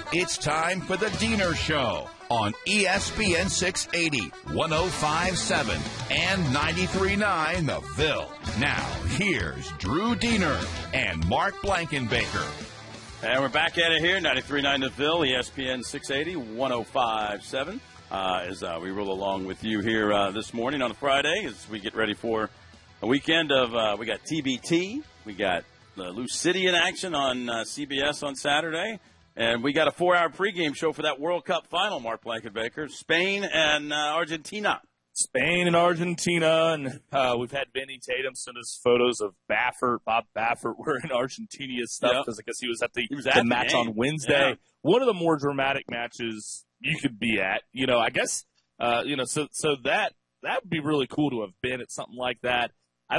It's time for the Diener Show on ESPN 680, 105.7, and 93.9 The Ville. Now, here's Drew Diener and Mark Blankenbaker. And we're back at it here, 93.9 The Ville, ESPN 680, 105.7. As we roll along with you here this morning on a Friday as we get ready for a weekend of, we got TBT, we got the Lou City in action on CBS on Saturday, and we got a 4-hour pregame show for that World Cup final, Mark Blankenbaker, Spain and Argentina. Spain and Argentina, and we've had Benny Tatum send us photos of Bob Baffert wearing Argentina stuff because I guess he was at the match on Wednesday. Yeah. One of the more dramatic matches you could be at, I guess, so that would be really cool to have been at something like that.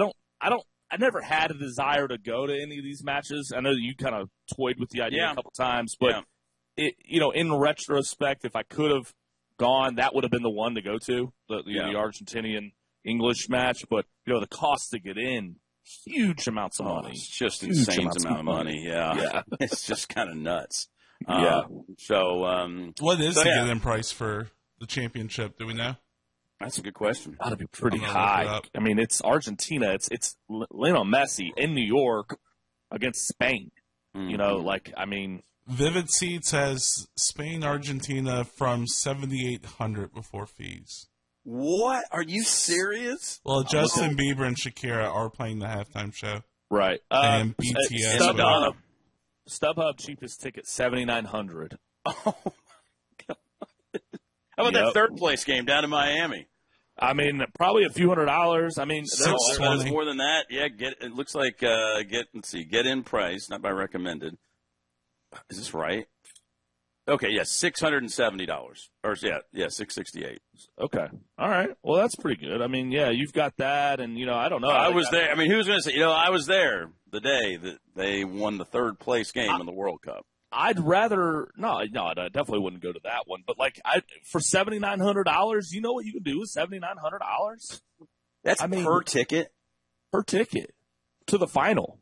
I never had a desire to go to any of these matches. I know that you kind of toyed with the idea a couple times, but in retrospect, if I could have gone, that would have been the one to go to, the Argentinian English match. But the cost to get in, huge amounts of money. It's just insane amount of money. Yeah. It's just kind of nuts. So, what is the get-in price for the championship? Do we know? That's a good question. Got to be pretty high. I mean, it's Argentina. It's Lionel Messi in New York against Spain. Mm-hmm. Vivid Seats has Spain, Argentina from 7,800 before fees. What? Are you serious? Well, Justin Bieber and Shakira are playing the halftime show. Right. And BTS. StubHub cheapest ticket, 7,900. Oh, God. How about that third place game down in Miami? Probably a few $100s. There's more than that. Yeah, it looks like get in price, not by recommended. Is this right? Okay, $670. Or $668. Okay. All right. Well, that's pretty good. You've got that, and I don't know. I was there. Who's going to say? I was there the day that they won the third place game in the World Cup. I'd rather I definitely wouldn't go to that one. But for $7,900, you know what you can do with $7,900? That's per ticket. Per ticket to the final.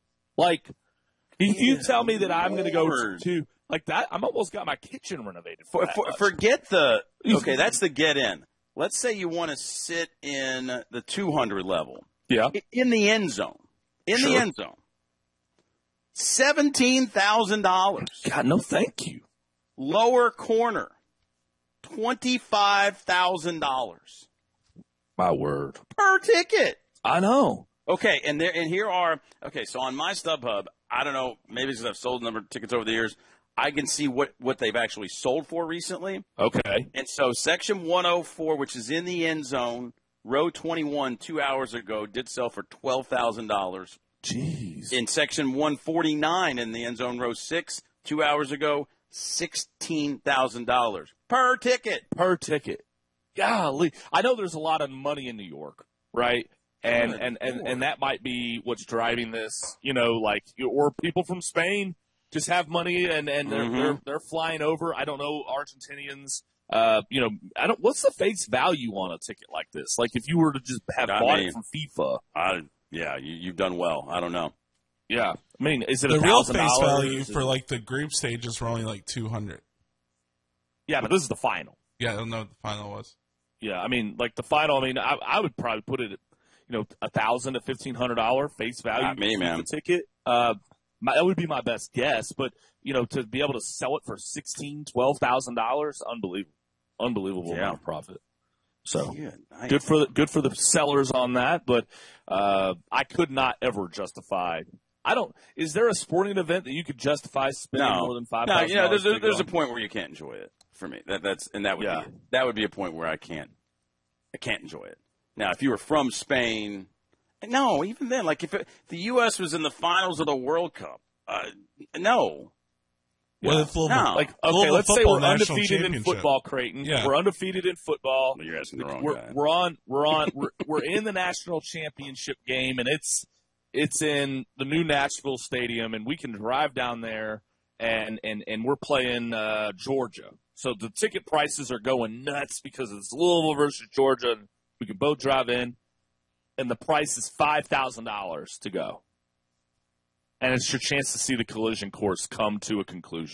You tell me that I'm going to go to that. I'm almost got my kitchen renovated. Forget that's the get in. Let's say you want to sit in the 200 level. Yeah. In the end zone. The end zone. $17,000. God, no, thank you. Lower corner, $25,000. My word. Per ticket. I know. Okay, so on my StubHub, I don't know, maybe because I've sold a number of tickets over the years, I can see what they've actually sold for recently. Okay. And so section 104, which is in the end zone, row 21 2 hours ago, did sell for $12,000. Jeez. In section 149 in the end zone, row 6, 2 hours ago, $16,000 per ticket. Per ticket. Golly. I know there's a lot of money in New York, right? And that might be what's driving this, or people from Spain just have money and they're flying over. I don't know, Argentinians, what's the face value on a ticket like this? If you were to just have bought it from FIFA. You've done well. I don't know. Yeah. Is it the real $1,000? face value for the group stages were only $200. Yeah, but this is the final. Yeah, I don't know what the final was. Yeah, the final, I would probably put it at, $1,000 to $1,500 face value. Not me, man. The ticket. That would be my best guess, but to be able to sell it for $16,000, $12,000, unbelievable amount of profit. So nice. Good for the sellers on that, but I could not ever justify. Is there a sporting event that you could justify spending more than $5,000? No, there's a point where you can't enjoy it. For me, that would be a point where I can't enjoy it. Now, if you were from Spain, no, even then, if the U.S. was in the finals of the World Cup, no. Well, let's say we're undefeated in football, Creighton. Yeah. We're undefeated in football. Well, you're asking the wrong guy. We're in the national championship game, and it's in the new Nashville Stadium, and we can drive down there, and we're playing Georgia. So the ticket prices are going nuts because it's Louisville versus Georgia. And we can both drive in, and the price is $5,000 to go. And it's your chance to see the collision course come to a conclusion.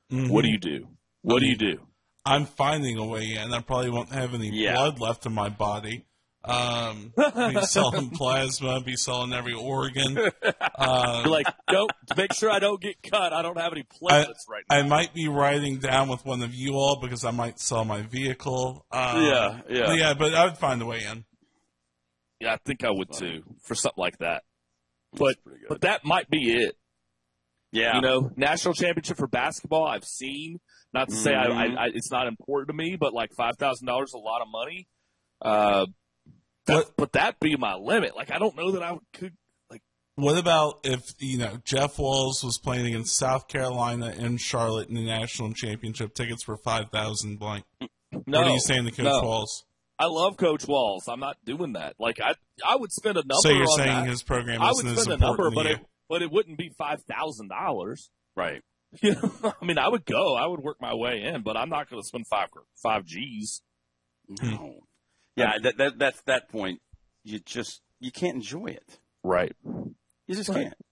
Mm-hmm. What do you do? What do you do? I'm finding a way in. I probably won't have any blood left in my body. Be selling plasma, be selling every organ. You're like, nope, to make sure I don't get cut, I don't have any platelets right now. I might be riding down with one of you all because I might sell my vehicle. But I would find a way in. Yeah, I think I would too, for something like that. But that might be it. Yeah. You know, national championship for basketball, I've seen. Not to say it's not important to me, but like $5,000 is a lot of money. But that'd be my limit. Like, I don't know that I could. Like, what about if Jeff Walls was playing against South Carolina in Charlotte in the national championship? Tickets were $5,000 blank. No, what are you saying to Coach Walls? I love Coach Walls. I'm not doing that. Like, I would spend a number. So you're on saying that. His program I isn't would as spend a important number, to you. but it wouldn't be $5,000. Right. You know, I mean, I would go. I would work my way in, but I'm not going to spend five G's. No. Yeah, that's that point. You can't enjoy it. Right. You just can't.